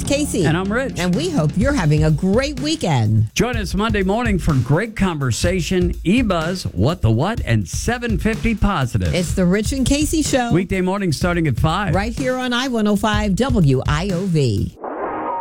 Casey. And I'm Rich. And we hope you're having a great weekend. Join us Monday morning for great conversation, eBuzz, What the What, and 750 Positive. It's the Rich and Casey Show. Weekday morning starting at 5. Right here on I-105 WIOV.